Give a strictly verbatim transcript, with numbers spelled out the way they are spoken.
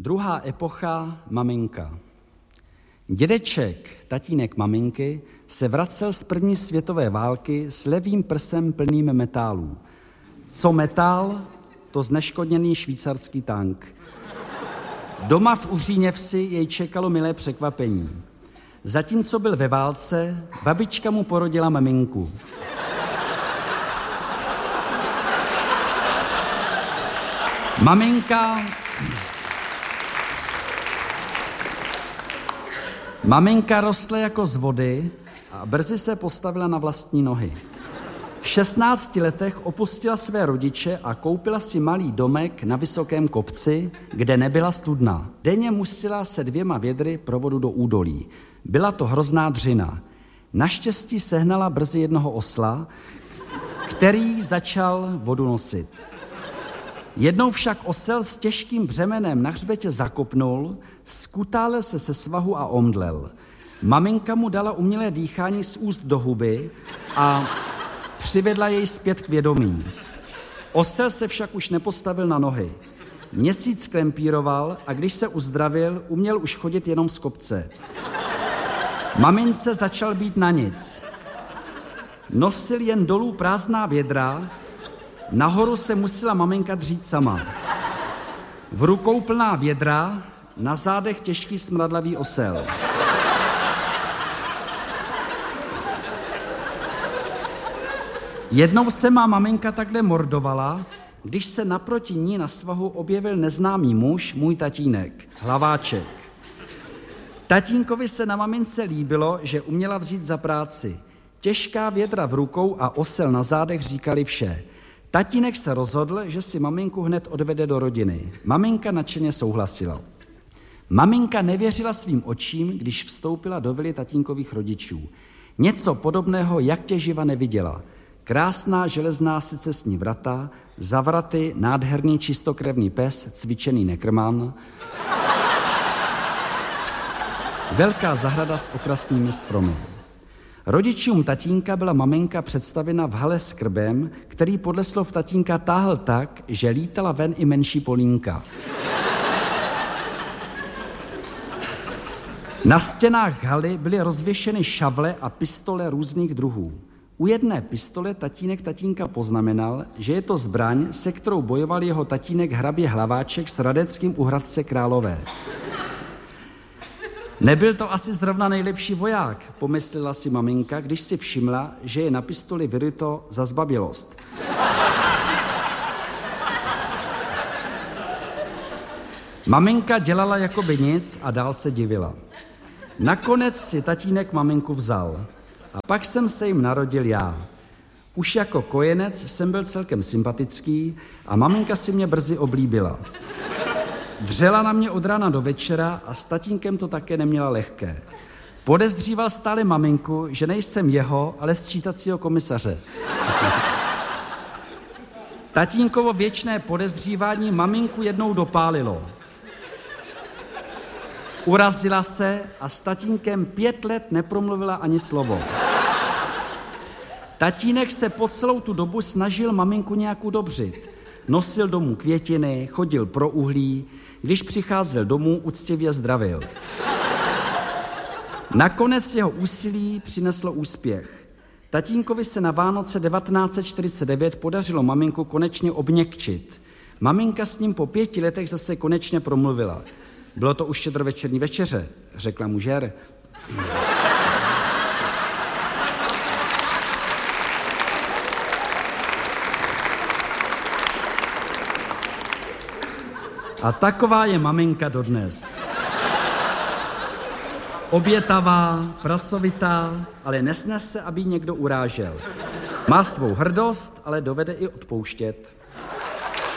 Druhá epocha, maminka. Dědeček, tatínek maminky, se vracel z první světové války s levým prsem plným metálů. Co metál, to zneškodněný švýcarský tank. Doma v Uříněvsi jej čekalo milé překvapení. Zatímco byl ve válce, babička mu porodila maminku. Maminka... Maminka rostla jako z vody a brzy se postavila na vlastní nohy. V šestnácti letech opustila své rodiče a koupila si malý domek na vysokém kopci, kde nebyla studna. Denně musela se dvěma vědry pro vodu do údolí. Byla to hrozná dřina. Naštěstí sehnala brzy jednoho osla, který začal vodu nosit. Jednou však osel s těžkým břemenem na hřbetě zakopnul, skutálel se se svahu a omdlel. Maminka mu dala umělé dýchání z úst do huby a přivedla jej zpět k vědomí. Osel se však už nepostavil na nohy. Měsíc klempíroval a když se uzdravil, uměl už chodit jenom z kopce. Mamince začal být na nic. Nosil jen dolů prázdná vědra, nahoru se musela maminka dřít sama. V rukou plná vědra, na zádech těžký smradlavý osel. Jednou se má maminka takhle mordovala, když se naproti ní na svahu objevil neznámý muž, můj tatínek, Hlaváček. Tatínkovi se na mamince líbilo, že uměla vzít za práci. Těžká vědra v rukou a osel na zádech říkali vše. Tatínek se rozhodl, že si maminku hned odvede do rodiny. Maminka nadšeně souhlasila. Maminka nevěřila svým očím, když vstoupila do vily tatínkových rodičů. Něco podobného jak tě živa neviděla. Krásná železná secesní vrata, za vraty nádherný čistokrevný pes, cvičený nekrman, velká zahrada s okrasnými stromy. Rodičům tatínka byla maminka představena v hale s krbem, který podle slov tatínka táhl tak, že lítala ven i menší polínka. Na stěnách haly byly rozvěšeny šavle a pistole různých druhů. U jedné pistole tatínek tatínka poznamenal, že je to zbraň, se kterou bojoval jeho tatínek hrabě Hlaváček s Radeckým u Hradce Králové. Nebyl to asi zrovna nejlepší voják, pomyslela si maminka, když si všimla, že je na pistoli vyryto za zbabělost. Maminka dělala jakoby nic a dál se divila. Nakonec si tatínek maminku vzal. A pak jsem se jim narodil já. Už jako kojenec jsem byl celkem sympatický a maminka si mě brzy oblíbila. Dřela na mě od rána do večera a s tatínkem to také neměla lehké. Podezříval stále maminku, že nejsem jeho, ale sčítacího komisaře. Tatínkovo věčné podezřívání maminku jednou dopálilo. Urazila se a s tatínkem pět let nepromluvila ani slovo. Tatínek se po celou tu dobu snažil maminku nějak udobřit. Nosil domů květiny, chodil pro uhlí, když přicházel domů, uctivě zdravil. Nakonec jeho úsilí přineslo úspěch. Tatínkovi se na Vánoce devatenáct set čtyřicet devět podařilo maminku konečně obněkčit. Maminka s ním po pěti letech zase konečně promluvila. Bylo to už štědrovečerní večeře, řekla mu žer. A taková je maminka dodnes. Obětavá, pracovitá, ale nesnese, aby ji někdo urážel. Má svou hrdost, ale dovede i odpouštět.